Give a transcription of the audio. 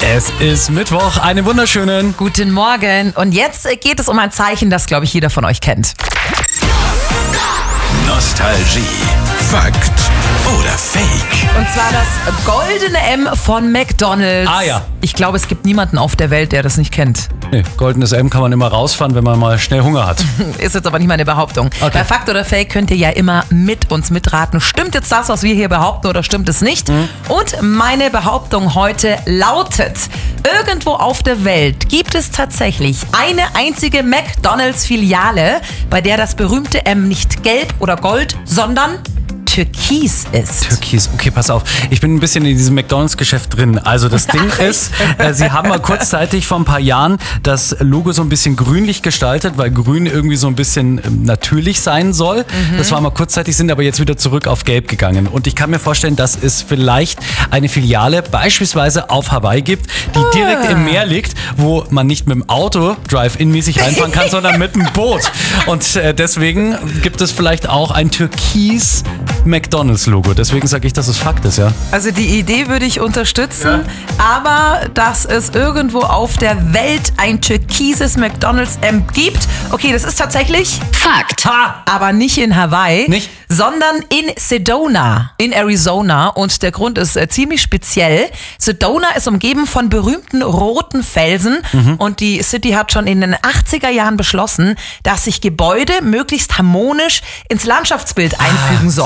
Es ist Mittwoch, einen wunderschönen Guten Morgen. Und jetzt geht es um ein Zeichen, das, glaube ich, jeder von euch kennt. Nostalgie, Fakt oder Fake? Und zwar das goldene M von McDonald's. Ah ja. Ich glaube, es gibt niemanden auf der Welt, der das nicht kennt. Nee, goldenes M kann man immer rausfahren, wenn man mal schnell Hunger hat. Ist jetzt aber nicht meine Behauptung. Okay. Bei Fakt oder Fake könnt ihr ja immer mit uns mitraten. Stimmt jetzt das, was wir hier behaupten, oder stimmt es nicht? Und meine Behauptung heute lautet: Irgendwo auf der Welt gibt es tatsächlich eine einzige McDonald's-Filiale, bei der das berühmte M nicht gelb oder gold, sondern türkis ist. Türkis, okay, pass auf. Ich bin ein bisschen in diesem McDonald's-Geschäft drin. Also das Ding ist, sie haben mal kurzzeitig vor ein paar Jahren das Logo so ein bisschen grünlich gestaltet, weil grün irgendwie so ein bisschen natürlich sein soll. Das war mal kurzzeitig, sind aber jetzt wieder zurück auf gelb gegangen. Und ich kann mir vorstellen, dass es vielleicht eine Filiale beispielsweise auf Hawaii gibt, die direkt im Meer liegt, wo man nicht mit dem Auto Drive-In-mäßig reinfahren kann, sondern mit dem Boot. Und deswegen gibt es vielleicht auch ein türkis McDonald's-Logo. Deswegen sage ich, dass es Fakt ist, ja. Also die Idee würde ich unterstützen, aber dass es irgendwo auf der Welt ein türkises McDonald's-M gibt, okay, das ist tatsächlich Fakt. Aber nicht in Hawaii, Nicht? sondern in Sedona, in Arizona. Und der Grund ist ziemlich speziell. Sedona ist umgeben von berühmten roten Felsen und die City hat schon in den 80er Jahren beschlossen, dass sich Gebäude möglichst harmonisch ins Landschaftsbild einfügen sollen.